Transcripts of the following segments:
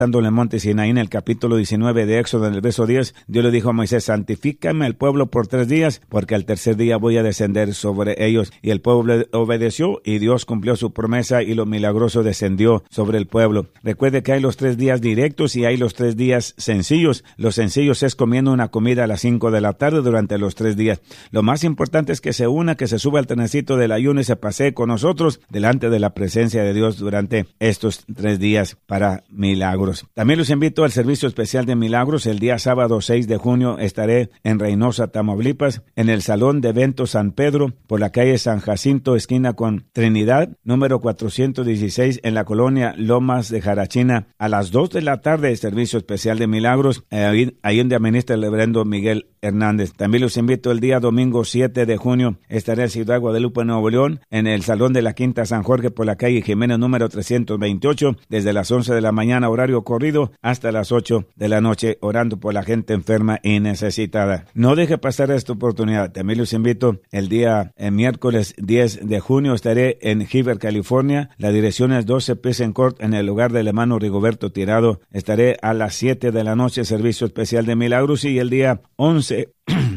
estando en el monte Sinaí, en el capítulo 19 de Éxodo, en el verso 10, Dios le dijo a Moisés: santifícame al pueblo por 3 días, porque al tercer día voy a descender sobre ellos. Y el pueblo obedeció, y Dios cumplió su promesa, y lo milagroso descendió sobre el pueblo. Recuerde que hay los 3 días directos y hay los 3 días sencillos. Los sencillos es comiendo una comida a las 5 de la tarde durante los 3 días. Lo más importante es que se una, que se suba al trenecito del ayuno y se pasee con nosotros delante de la presencia de Dios durante estos 3 días para milagros. También los invito al servicio especial de milagros. El día sábado 6 de junio estaré en Reynosa, Tamaulipas, en el Salón de Eventos San Pedro, por la calle San Jacinto, esquina con Trinidad, número 416, en la colonia Lomas de Jarachina, a las 2 de la tarde, servicio especial de milagros, ahí donde administra el reverendo Miguel Hernández. También los invito el día domingo 7 de junio, estaré en Ciudad Guadalupe, Nuevo León, en el Salón de la Quinta San Jorge, por la calle Jiménez, número 328, desde las 11 de la mañana, horario corrido, hasta las 8 de la noche, orando por la gente enferma y necesitada. No deje pasar esta oportunidad. También los invito el día miércoles 10 de junio, estaré en Heber, California. La dirección es 12 Pleasant Court, en el lugar del hermano Rigoberto Tirado. Estaré a las 7 de la noche, servicio especial de milagros. Y el día 11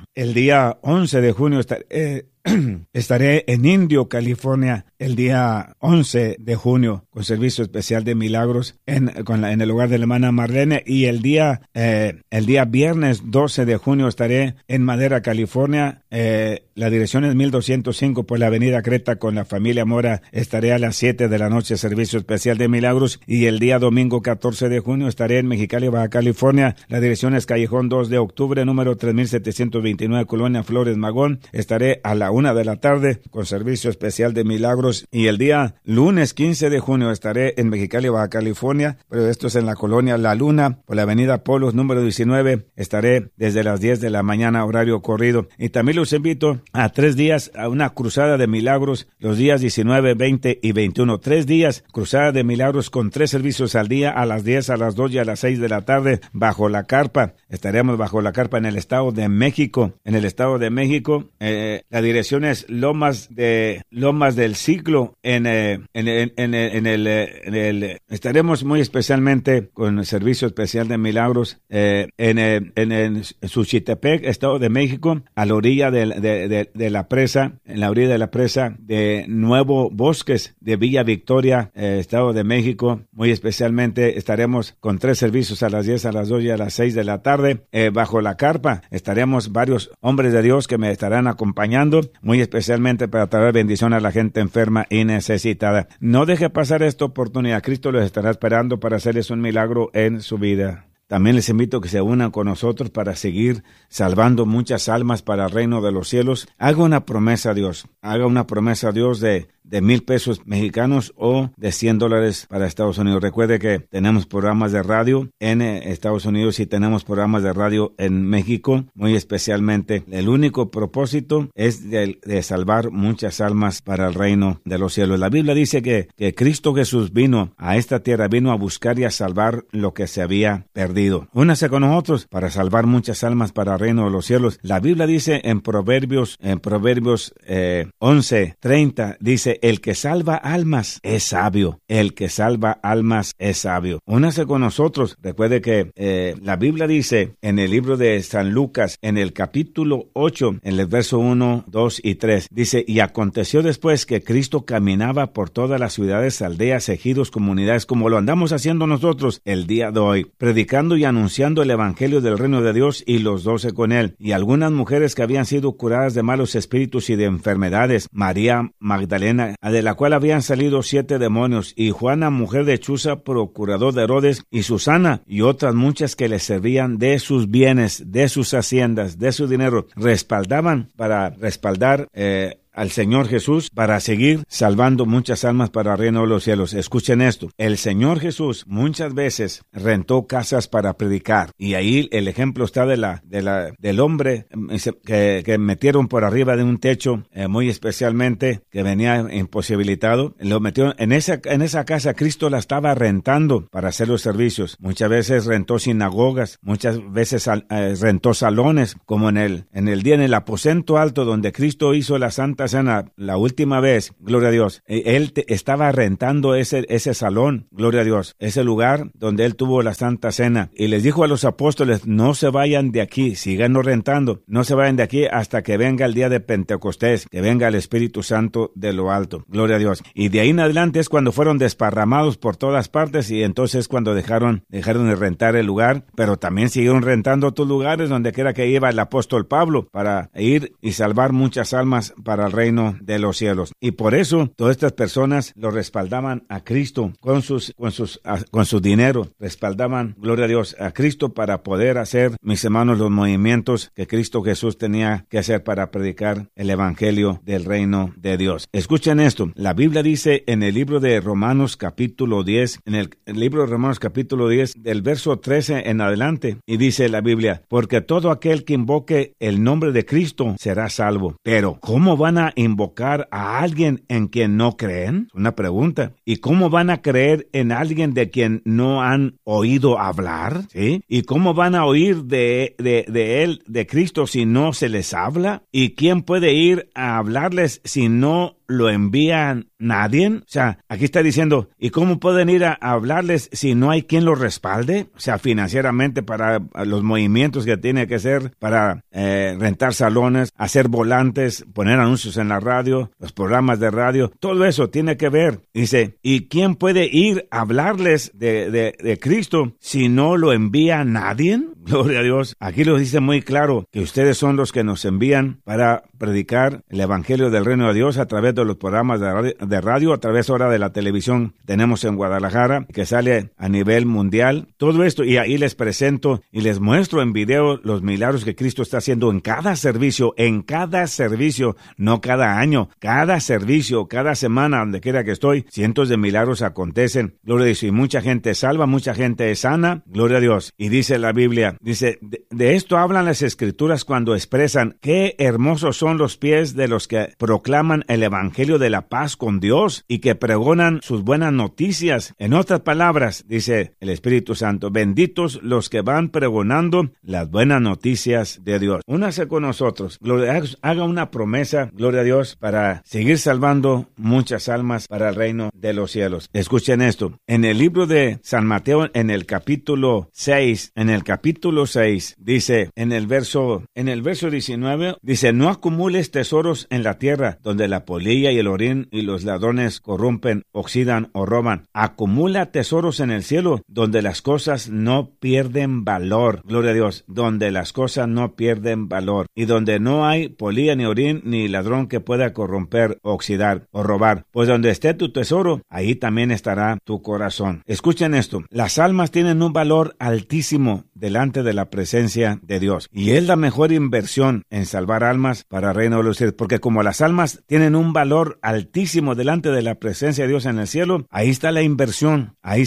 de junio estaré en Indio, California, el día 11 de junio, con servicio especial de milagros en el hogar de la hermana Marlene. Y el día viernes 12 de junio estaré en Madera, California. La dirección es 1205 por la avenida Creta, con la familia Mora. Estaré a las 7 de la noche, servicio especial de milagros. Y el día domingo 14 de junio estaré en Mexicali, Baja California. La dirección es Callejón 2 de Octubre, número 3729, Colonia Flores Magón. Estaré a la 1 de la tarde con servicio especial de milagros. Y el día lunes 15 de junio estaré en Mexicali, Baja California, pero esto es en la colonia La Luna, por la avenida Polos, número 19. Estaré desde las 10 de la mañana, horario corrido. Y también los invito a 3 días a una cruzada de milagros, los días 19, 20 y 21. 3 días, cruzada de milagros con 3 servicios al día, a las 10, a las 2 y a las 6 de la tarde, bajo la carpa. Estaremos bajo la carpa en el Estado de México. La dirección es Lomas del Siglo, estaremos muy especialmente con el servicio especial de milagros en Suchitepec, Estado de México, a la orilla de la presa, en la orilla de la presa de Nuevo Bosques de Villa Victoria, Estado de México. Muy especialmente estaremos con 3 servicios, a las 10, a las 2 y a las 6 de la tarde, bajo la carpa. Estaremos varios hombres de Dios que me estarán acompañando, muy especialmente para traer bendición a la gente enferma y necesitada. No deje pasar esta oportunidad. Cristo los estará esperando para hacerles un milagro en su vida. También les invito a que se unan con nosotros para seguir salvando muchas almas para el reino de los cielos. Haga una promesa a Dios. Haga una promesa a Dios de $1,000 mexicanos o de $100 para Estados Unidos. Recuerde que tenemos programas de radio en Estados Unidos y tenemos programas de radio en México. Muy especialmente, el único propósito es de salvar muchas almas para el reino de los cielos. La Biblia dice que Cristo Jesús vino a esta tierra, vino a buscar y a salvar lo que se había perdido. Únase con nosotros para salvar muchas almas para el reino de los cielos. La Biblia dice en Proverbios 11:30, dice: el que salva almas es sabio. El que salva almas es sabio. Únase con nosotros. Recuerde que la Biblia dice en el libro de San Lucas, en el capítulo 8, en el verso 1, 2 y 3, dice: y aconteció después que Cristo caminaba por todas las ciudades, aldeas, ejidos, comunidades, como lo andamos haciendo nosotros el día de hoy, predicando y anunciando el evangelio del reino de Dios, y los 12 con él. Y algunas mujeres que habían sido curadas de malos espíritus y de enfermedades, María Magdalena, de la cual habían salido 7 demonios, y Juana, mujer de Chuza, procurador de Herodes, y Susana, y otras muchas que le servían de sus bienes, de sus haciendas, de su dinero, respaldaban para respaldar al Señor Jesús para seguir salvando muchas almas para el reino de los cielos. Escuchen esto: el Señor Jesús muchas veces rentó casas para predicar, y ahí el ejemplo está del hombre que metieron por arriba de un techo, muy especialmente, que venía imposibilitado. Lo metió en esa casa. Cristo la estaba rentando para hacer los servicios. Muchas veces rentó sinagogas, muchas veces rentó salones, como en el aposento alto donde Cristo hizo la Santa Cena, la última vez, gloria a Dios, él estaba rentando ese salón, gloria a Dios, ese lugar donde él tuvo la Santa Cena. Y les dijo a los apóstoles, no se vayan de aquí, síganos rentando, no se vayan de aquí hasta que venga el día de Pentecostés, que venga el Espíritu Santo de lo alto, gloria a Dios. Y de ahí en adelante es cuando fueron desparramados por todas partes, y entonces es cuando dejaron de rentar el lugar, pero también siguieron rentando otros lugares donde quiera que iba el apóstol Pablo para ir y salvar muchas almas para el reino de los cielos. Y por eso todas estas personas lo respaldaban a Cristo con su dinero, respaldaban, gloria a Dios, a Cristo para poder hacer, mis hermanos, los movimientos que Cristo Jesús tenía que hacer para predicar el evangelio del reino de Dios. Escuchen esto, la Biblia dice en el libro de Romanos capítulo 10, en el libro de Romanos capítulo 10, del verso 13 en adelante, y dice la Biblia, porque todo aquel que invoque el nombre de Cristo será salvo. Pero, ¿cómo van a invocar a alguien en quien no creen? Una pregunta. ¿Y cómo van a creer en alguien de quien no han oído hablar? ¿Sí? ¿Y cómo van a oír de él, de Cristo, si no se les habla? ¿Y quién puede ir a hablarles si no lo envían nadie? O sea, aquí está diciendo, ¿y cómo pueden ir a hablarles si no hay quien los respalde? O sea, financieramente para los movimientos que tiene que hacer para rentar salones, hacer volantes, poner anuncios en la radio, los programas de radio, todo eso tiene que ver. Dice, ¿y quién puede ir a hablarles de Cristo si no lo envía nadie? Gloria a Dios. Aquí lo dice muy claro, que ustedes son los que nos envían para predicar el evangelio del reino de Dios a través de los programas de radio, a través ahora de la televisión tenemos en Guadalajara, que sale a nivel mundial, todo esto, y ahí les presento y les muestro en video los milagros que Cristo está haciendo en cada servicio, no cada año, cada servicio, cada semana, donde quiera que estoy, cientos de milagros acontecen, gloria a Dios, y mucha gente salva, mucha gente es sana, gloria a Dios. Y dice la Biblia, dice, de esto hablan las Escrituras cuando expresan, qué hermosos son los pies de los que proclaman el evangelio de la paz con Dios y que pregonan sus buenas noticias. En otras palabras, dice el Espíritu Santo, benditos los que van pregonando las buenas noticias de Dios. Únase con nosotros, haga una promesa, gloria a Dios, para seguir salvando muchas almas para el reino de los cielos. Escuchen esto, en el libro de San Mateo, en el capítulo 6, dice, en el verso 19, dice, no acumules tesoros en la tierra, donde la polilla y el orín y los ladrones corrompen, oxidan o roban. Acumula tesoros en el cielo, donde las cosas no pierden valor. Gloria a Dios, donde las cosas no pierden valor. Y donde no hay polilla ni orín ni ladrón que pueda corromper, oxidar o robar. Pues donde esté tu tesoro, ahí también estará tu corazón. Escuchen esto, las almas tienen un valor altísimo delante de la presencia de Dios. Y es la mejor inversión en salvar almas para el reino de los cielos, porque como las almas tienen un valor altísimo delante de la presencia de Dios en el cielo, ahí está la inversión, ahí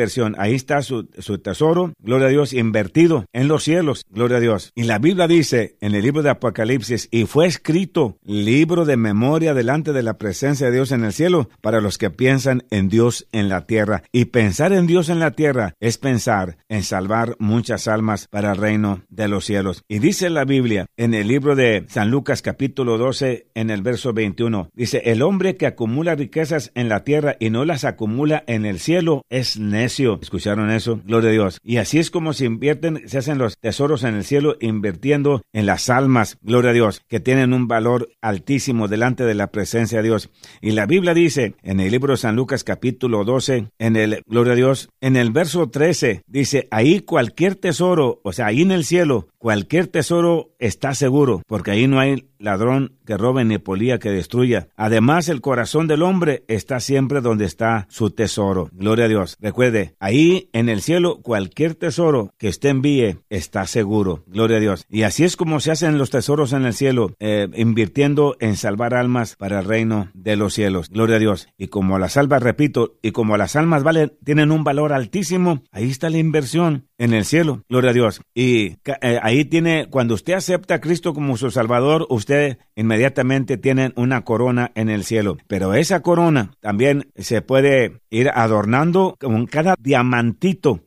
está su tesoro, gloria a Dios, invertido en los cielos, gloria a Dios. Y la Biblia dice en el libro de Apocalipsis, y fue escrito libro de memoria delante de la presencia de Dios en el cielo para los que piensan en Dios en la tierra. Y pensar en Dios en la tierra es pensar en salvar muchas almas para el reino de los cielos. Y dice la Biblia en el libro de San Lucas capítulo 12 en el verso 21, dice, el hombre que acumula riquezas en la tierra y no las acumula en el cielo es necio. ¿Escucharon eso? Gloria a Dios. Y así es como se hacen los tesoros en el cielo, invirtiendo en las almas, gloria a Dios, que tienen un valor altísimo delante de la presencia de Dios. Y la Biblia dice en el libro de San Lucas capítulo 12, gloria a Dios, en el verso 13, dice, ahí cualquier tesoro, o sea, ahí en el cielo, cualquier tesoro está seguro, porque ahí no hay ladrón que robe ni polilla que destruya. Además, el corazón del hombre está siempre donde está su tesoro. Gloria a Dios. Recuerde, ahí en el cielo, cualquier tesoro que usted envíe está seguro. Gloria a Dios. Y así es como se hacen los tesoros en el cielo, invirtiendo en salvar almas para el reino de los cielos. Gloria a Dios. Y como las almas, repito, y como las almas tienen un valor altísimo, ahí está la inversión en el cielo. Gloria a Dios. Y ahí tiene, cuando usted acepta a Cristo como su Salvador, usted inmediatamente tiene una corona en el cielo. Pero esa corona también se puede ir adornando con cada diamantito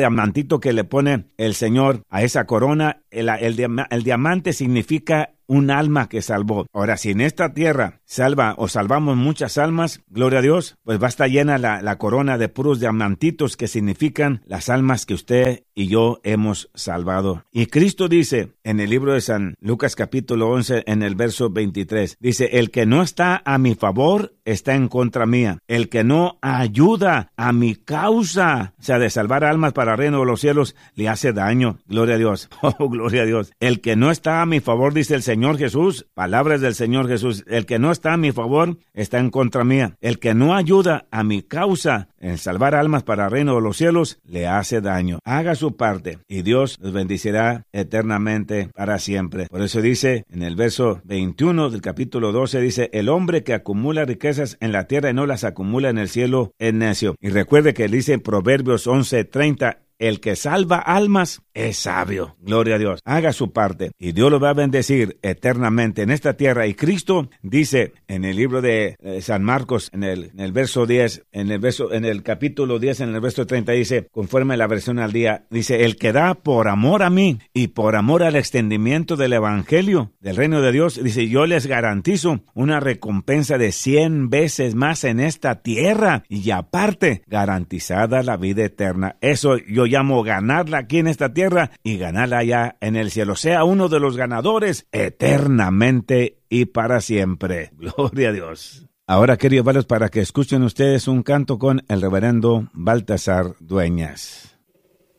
que le pone el Señor a esa corona. El diamante significa un alma que salvó. Ahora, si en esta tierra salva o salvamos muchas almas, gloria a Dios, pues va a estar llena la corona de puros diamantitos que significan las almas que usted y yo hemos salvado. Y Cristo dice en el libro de San Lucas capítulo 11 en el verso 23, dice, el que no está a mi favor está en contra mía. El que no ayuda a mi causa, o sea, de salvar almas para el reino de los cielos, le hace daño. Gloria a Dios. Oh, gloria a Dios. El que no está a mi favor, dice el Señor Jesús, palabras del Señor Jesús, el que no está a mi favor está en contra mía. El que no ayuda a mi causa en salvar almas para el reino de los cielos, le hace daño. Haga su parte y Dios los bendecirá eternamente para siempre. Por eso dice en el verso 21 del capítulo 12, dice, el hombre que acumula riquezas en la tierra y no las acumula en el cielo es necio. Y recuerde que dice en Proverbios 11:30, el que salva almas es sabio. Gloria a Dios. Haga su parte y Dios lo va a bendecir eternamente en esta tierra. Y Cristo dice en el libro de San Marcos, en el verso 10, en el capítulo 10, en el verso 30, dice, conforme a la versión al día, dice, el que da por amor a mí y por amor al extendimiento del evangelio del reino de Dios, dice, yo les garantizo una recompensa de 100 veces más en esta tierra y aparte garantizada la vida eterna. Eso yo llamo ganarla aquí en esta tierra y ganarla allá en el cielo. Sea uno de los ganadores eternamente y para siempre. Gloria a Dios. Ahora, queridos hermanos, para que escuchen ustedes un canto con el reverendo Baltasar Dueñas.